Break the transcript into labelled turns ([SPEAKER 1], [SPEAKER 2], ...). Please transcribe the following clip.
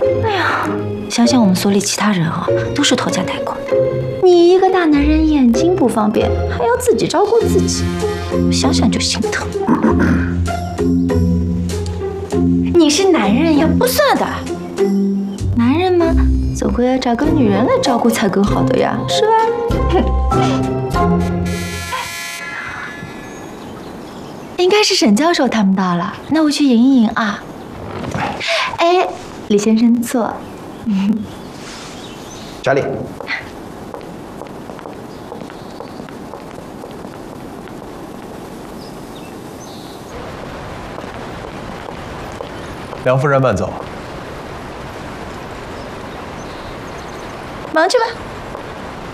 [SPEAKER 1] 哎呀，想想我们所里其他人啊，都是拖家带口的，你一个大男人眼睛不方便，还要自己照顾自己，想想就心疼。你是男人呀，不算的。男人嘛，总归要找个女人来照顾才更好的呀，是吧？应该是沈教授他们到了，那我去迎一迎啊。哎，李先生坐。
[SPEAKER 2] 查理，
[SPEAKER 3] 梁夫人慢走。
[SPEAKER 1] 忙去吧。